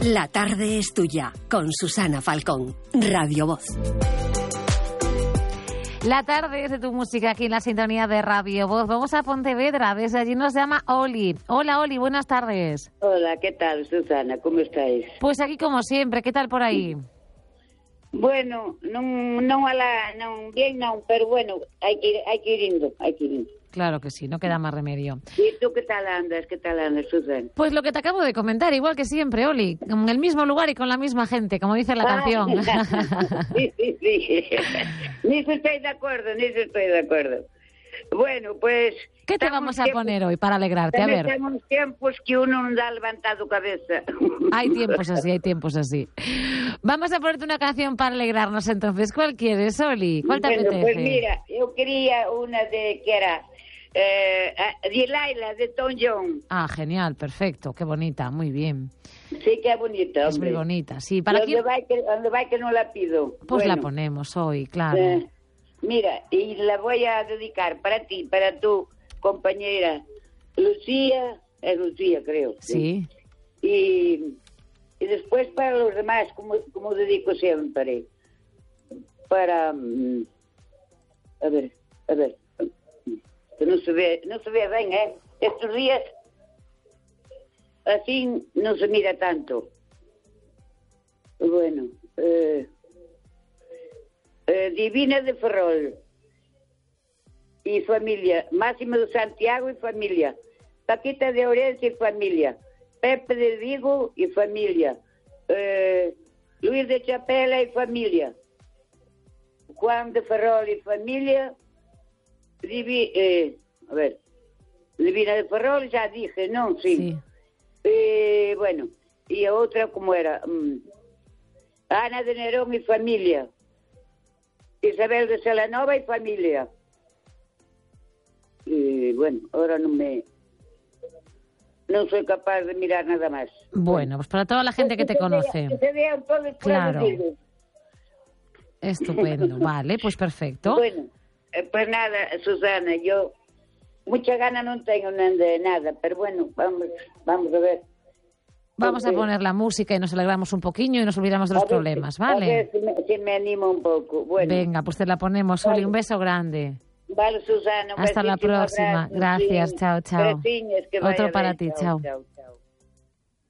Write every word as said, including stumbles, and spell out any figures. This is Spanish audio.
La tarde es tuya, con Susana Falcón, Radio Voz. La tarde es de tu música aquí en la sintonía de Radio Voz. Vamos a Pontevedra, desde allí nos llama Oli. Hola Oli, buenas tardes. Hola, ¿qué tal, Susana? ¿Cómo estáis? Pues aquí como siempre, ¿qué tal por ahí? Bueno, non, non a la, non, bien non, pero bueno, hai que, hai que ir indo, hai que ir indo. Claro que sí, no queda más remedio. ¿Y tú qué tal andas? ¿Qué tal andas, Susana? Pues lo que te acabo de comentar, igual que siempre, Oli, en el mismo lugar y con la misma gente, como dice la ah, canción. sí, sí, sí. Ni eso estoy de acuerdo, ni eso estoy de acuerdo. Bueno, pues... ¿Qué te vamos a tiempos, poner hoy para alegrarte? A ver. Tenemos tiempos que uno no da levantado cabeza. Hay tiempos así, hay tiempos así. Vamos a ponerte una canción para alegrarnos entonces. ¿Cuál quieres, Oli? ¿Cuál te bueno, apetece? Pues mira, yo quería una de que era... Eh, Delilah de Tom Jones. Ah, genial, perfecto, qué bonita, muy bien. Sí, qué bonita, hombre. Es muy bonita, sí. ¿Para quién? ¿Dónde va que, dónde va que no la pido? Pues bueno, la ponemos hoy, claro. Eh, mira, y la voy a dedicar para ti, para tu compañera Lucía, es Lucía creo. Sí. sí. Y, y después para los demás, como, como dedico siempre. Para... Um, a ver, a ver... que no se ve, no se ve bien, ¿eh? Estos días así no se mira tanto. Bueno, eh, eh, Divina de Ferrol y familia, Máximo de Santiago y familia, Paquita de Orense y familia, Pepe de Vigo y familia, eh, Luis de Chapela y familia, Juan de Ferrol y familia, Divi, eh, a ver, Divina de Ferrol, ya dije, ¿no? Sí. sí. Eh, bueno, y a otra, ¿cómo era? Um, Ana de Nerón y familia. Isabel de Salanova y familia. Y bueno, ahora no me... No soy capaz de mirar nada más. Bueno, pues para toda la gente que te conoce. Que se vean todos claro. Estupendo, vale, pues perfecto. Bueno. Pues nada, Susana, yo mucha gana no tengo de nada, pero bueno, vamos, vamos a ver. Vamos Porque... a poner la música y nos alegramos un poquillo y nos olvidamos de los ver, problemas, ¿vale? A ver si me, si me animo un poco. Bueno. Venga, pues te la ponemos, Oli, un beso grande. Vale, Susana. Un Hasta la próxima. Abrazo, Gracias, sí. chao, chao. Que Otro para bien. ti, chao. chao. chao, chao.